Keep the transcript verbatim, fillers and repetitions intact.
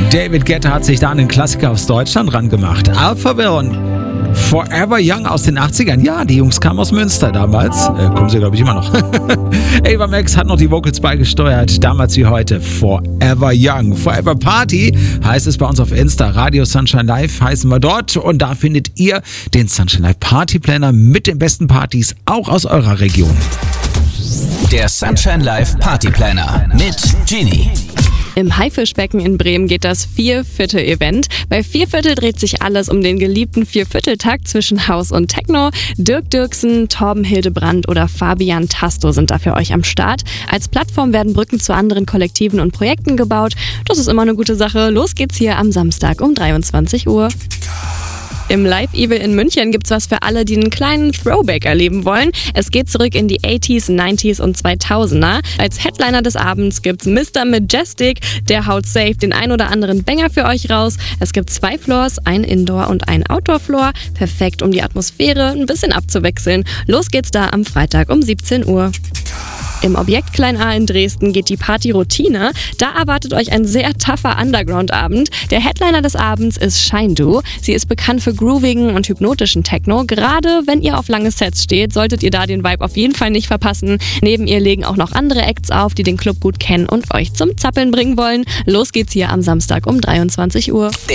David Guetta hat sich da an den Klassiker aus Deutschland rangemacht. Alpha Villain, Forever Young aus den achtzigern. Ja, die Jungs kamen aus Münster damals. Äh, kommen sie, glaube ich, immer noch. Ava Max hat noch die Vocals beigesteuert. Damals wie heute. Forever Young. Forever Party heißt es bei uns auf Insta. Radio Sunshine Live heißen wir dort. Und da findet ihr den Sunshine Live Party Planner mit den besten Partys, auch aus eurer Region. Der Sunshine Live Party Planner mit Genie. Im Haifischbecken in Bremen geht das Vierviertel-Event. Bei Vierviertel dreht sich alles um den geliebten Viervierteltakt zwischen House und Techno. Dirk Dirksen, Torben Hildebrand oder Fabian Tasto sind da für euch am Start. Als Plattform werden Brücken zu anderen Kollektiven und Projekten gebaut. Das ist immer eine gute Sache. Los geht's hier am Samstag um dreiundzwanzig Uhr. Im Live-Evil in München gibt's was für alle, die einen kleinen Throwback erleben wollen. Es geht zurück in die achtziger, neunziger und zweitausender. Als Headliner des Abends gibt's Mister Majestic. Der haut safe den ein oder anderen Banger für euch raus. Es gibt zwei Floors, ein Indoor- und ein Outdoor-Floor. Perfekt, um die Atmosphäre ein bisschen abzuwechseln. Los geht's da am Freitag um siebzehn Uhr. Im Objekt Klein A in Dresden geht die Party Routine. Da erwartet euch ein sehr tougher Underground-Abend. Der Headliner des Abends ist Shine Do. Sie ist bekannt für groovigen und hypnotischen Techno. Gerade wenn ihr auf lange Sets steht, solltet ihr da den Vibe auf jeden Fall nicht verpassen. Neben ihr legen auch noch andere Acts auf, die den Club gut kennen und euch zum Zappeln bringen wollen. Los geht's hier am Samstag um dreiundzwanzig Uhr.